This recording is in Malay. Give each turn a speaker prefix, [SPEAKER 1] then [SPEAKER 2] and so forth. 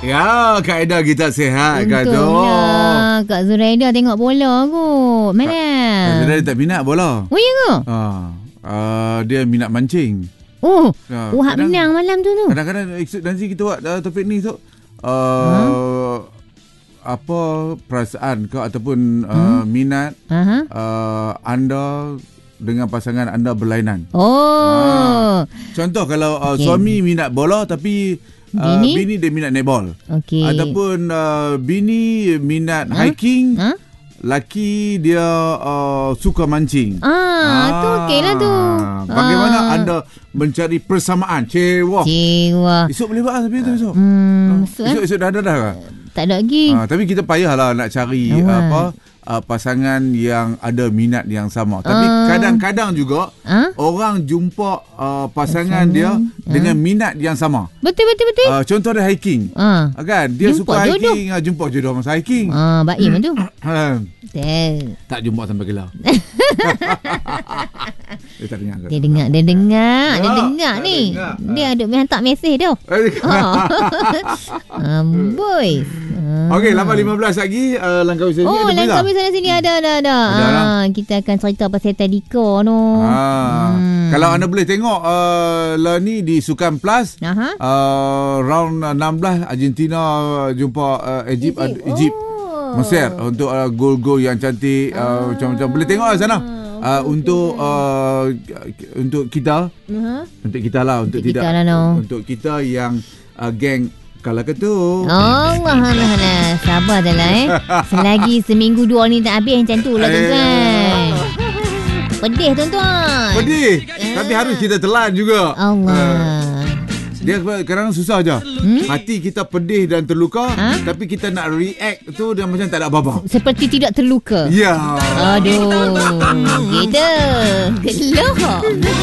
[SPEAKER 1] Ya, kaedah kita sihat kat tu.
[SPEAKER 2] Untunglah Kak Zuraida tengok bola kot. Mana?
[SPEAKER 1] Dia tak minat bola.
[SPEAKER 2] Oh ya ke?
[SPEAKER 1] Dia minat mancing.
[SPEAKER 2] Wahab menang malam tu.
[SPEAKER 1] Kadang-kadang nanti kita buat topik ni tu. Apa perasaan kau ataupun minat anda dengan pasangan anda berlainan? Contoh kalau suami minat bola tapi bini dia minat netball. Ataupun bini minat hiking, laki dia suka mancing.
[SPEAKER 2] Tu okeylah tu.
[SPEAKER 1] Bagaimana anda mencari persamaan? Cewa. Esok boleh buat tapi tu esok. Esok dah ke?
[SPEAKER 2] Tak ada lagi.
[SPEAKER 1] Tapi kita payahlah nak cari pasangan yang ada minat yang sama. Tapi kadang-kadang juga orang jumpa pasangan dia dengan minat yang sama.
[SPEAKER 2] Betul.
[SPEAKER 1] Contoh dia hiking. Kan dia
[SPEAKER 2] Jumpa
[SPEAKER 1] suka
[SPEAKER 2] jodoh.
[SPEAKER 1] hiking, jumpa jodoh masa hiking.
[SPEAKER 2] Baik tu.
[SPEAKER 1] Tak jumpa sampai gelar. Dia tak dengar ke?
[SPEAKER 2] Dia dengar ni.
[SPEAKER 1] dengar.
[SPEAKER 2] Dia ada hantar mesej tu. Boys.
[SPEAKER 1] Okey, 8.15 lagi langkah usaha ni.
[SPEAKER 2] Langkah sana sini ada. Kita akan cerita pasal Tadika tu.
[SPEAKER 1] Kalau anda boleh tengok lah ni di Sukan Plus, round 16 Argentina jumpa Egypt. Mesir untuk gol-gol yang cantik, macam-macam. Boleh tengok lah sana. Untuk kita, untuk kita lah, untuk kita yang geng Kalah Ketuk.
[SPEAKER 2] Allah. Sabar je lah Selagi seminggu 2 ni tak habis macam tu lah tuan-tuan. Pedih tuan-tuan.
[SPEAKER 1] Tapi harus kita telan juga.
[SPEAKER 2] Allah.
[SPEAKER 1] Dia kadang susah je. Hati kita pedih dan terluka, tapi kita nak react tu dia macam tak ada apa-apa.
[SPEAKER 2] Seperti tidak terluka.
[SPEAKER 1] Ya.
[SPEAKER 2] Aduh. Gitu. Geloh.